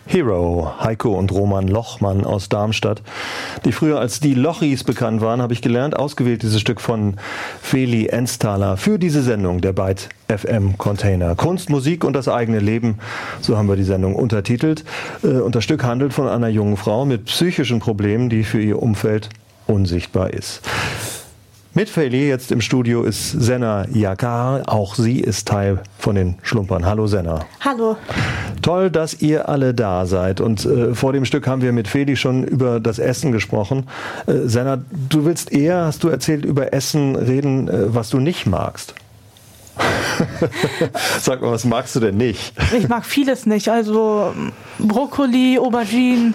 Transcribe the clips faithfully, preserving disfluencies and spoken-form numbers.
Hero, Heiko und Roman Lochmann aus Darmstadt, die früher als die Lochis bekannt waren, habe ich gelernt, ausgewählt dieses Stück von Feli Enstala für diese Sendung, der Byte F M Container. Kunst, Musik und das eigene Leben, so haben wir die Sendung untertitelt. Und das Stück handelt von einer jungen Frau mit psychischen Problemen, die für ihr Umfeld unsichtbar ist. Mit Feli jetzt im Studio ist Senna Yakar. Auch sie ist Teil von den Schlumpern. Hallo Senna. Hallo. Toll, dass ihr alle da seid. Und äh, vor dem Stück haben wir mit Feli schon über das Essen gesprochen. Äh, Senna, du willst eher, hast du erzählt, über Essen reden, äh, was du nicht magst. Sag mal, was magst du denn nicht? Ich mag vieles nicht. Also Brokkoli, Auberginen.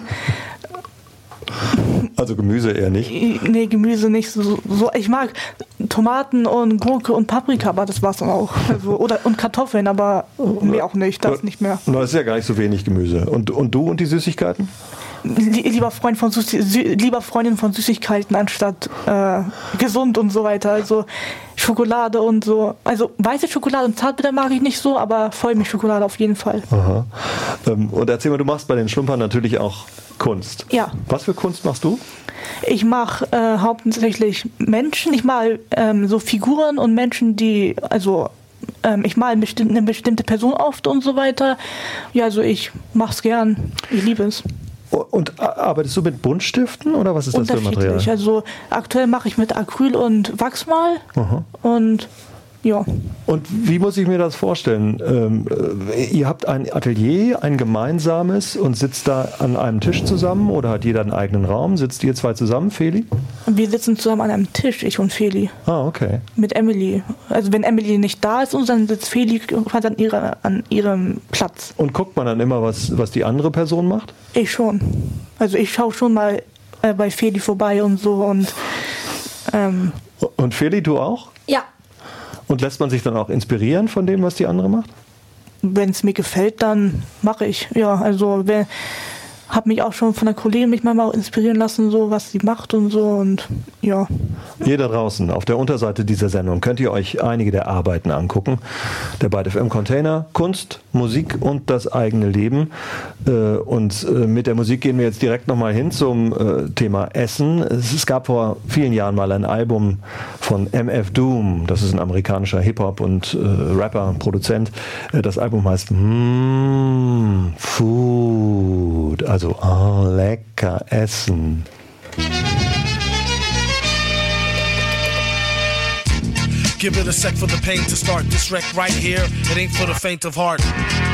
Also Gemüse eher nicht? Nee, Gemüse nicht. So, so, ich mag Tomaten und Gurke und Paprika, aber das war's dann auch. Also, oder, und Kartoffeln, aber mehr auch nicht, das nicht mehr. Das ist ja gar nicht so wenig Gemüse. Und, und du und die Süßigkeiten? Lieber Freund von Süß- lieber Freundin von Süßigkeiten anstatt äh, gesund und so weiter. Also Schokolade und so. Also weiße Schokolade und Zartbitter mag ich nicht so, aber Vollmilchschokolade auf jeden Fall. Aha. Und erzähl mal, du machst bei den Schlumpern natürlich auch Kunst. Ja. Was für Kunst machst du? Ich mache äh, hauptsächlich Menschen. Ich mal ähm, so Figuren und Menschen, die, also ähm, ich mal eine bestimmte, eine bestimmte Person oft und so weiter. Ja, also ich mach's gern. Ich liebe es. Und arbeitest du mit Buntstiften oder was ist das für ein Material? Unterschiedlich. Also aktuell mache ich mit Acryl und Wachsmal. Aha. Und ja. Und wie muss ich mir das vorstellen? Ähm, ihr habt ein Atelier, ein gemeinsames und sitzt da an einem Tisch zusammen oder hat jeder einen eigenen Raum? Sitzt ihr zwei zusammen, Feli? Wir sitzen zusammen an einem Tisch, ich und Feli. Ah, okay. Mit Emily. Also wenn Emily nicht da ist, dann sitzt Feli quasi an, ihrer, an ihrem Platz. Und guckt man dann immer, was, was die andere Person macht? Ich schon. Also ich schaue schon mal äh, bei Feli vorbei und so. Und, ähm, und Feli, du auch? Ja. Und lässt man sich dann auch inspirieren von dem, was die andere macht? Wenn es mir gefällt, dann mache ich. Ja, also habe mich auch schon von der Kollegin mich mal inspirieren lassen, so was sie macht und so und ja. Ihr da draußen, auf der Unterseite dieser Sendung könnt ihr euch einige der Arbeiten angucken. Der Byte F M Container, Kunst, Musik und das eigene Leben. Und mit der Musik gehen wir jetzt direkt nochmal hin zum Thema Essen. Es gab vor vielen Jahren mal ein Album von M F Doom. Das ist ein amerikanischer Hip-Hop und Rapper, Produzent. Das Album heißt mm, Food, also oh, lecker Essen. Give it a sec for the pain to start this wreck right here. It ain't for the faint of heart.